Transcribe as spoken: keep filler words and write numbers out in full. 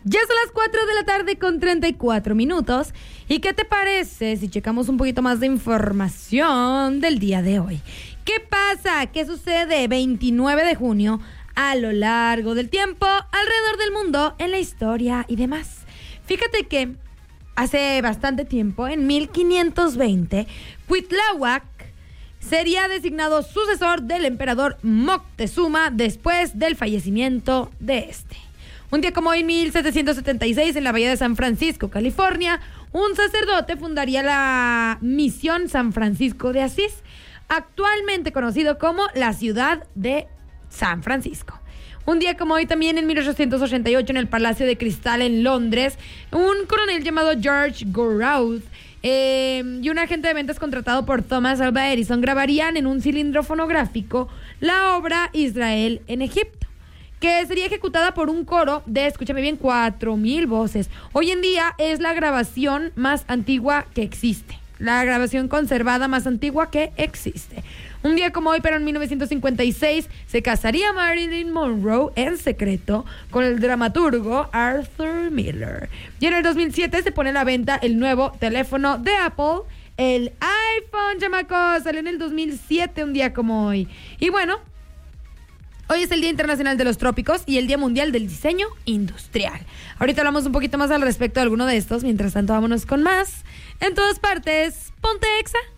Ya son las cuatro de la tarde con treinta y cuatro minutos. ¿Y qué te parece si checamos un poquito más de información del día de hoy? ¿Qué pasa? ¿Qué sucede veintinueve de junio a lo largo del tiempo, alrededor del mundo, en la historia y demás? Fíjate que hace bastante tiempo, en mil quinientos veinte, Cuitláhuac sería designado sucesor del emperador Moctezuma después del fallecimiento de este. Un día como hoy, en mil setecientos setenta y seis, en la bahía de San Francisco, California, un sacerdote fundaría la Misión San Francisco de Asís, actualmente conocido como la ciudad de San Francisco. Un día como hoy, también en mil ochocientos ochenta y ocho, en el Palacio de Cristal en Londres, un coronel llamado George Gorouth eh, y un agente de ventas contratado por Thomas Alva Edison grabarían en un cilindro fonográfico la obra Israel en Egipto, que sería ejecutada por un coro de, escúchame bien, cuatro mil voces. Hoy en día es la grabación más antigua que existe, la grabación conservada más antigua que existe. Un día como hoy, pero en mil novecientos cincuenta y seis, se casaría Marilyn Monroe en secreto con el dramaturgo Arthur Miller. Y en el dos mil siete se pone a la venta el nuevo teléfono de Apple, el iPhone, chamacos. Salió en el dos mil siete, un día como hoy. Y bueno, hoy es el Día Internacional de los Trópicos y el Día Mundial del Diseño Industrial. Ahorita hablamos un poquito más al respecto de alguno de estos. Mientras tanto, vámonos con más. En todas partes, ponte Exa.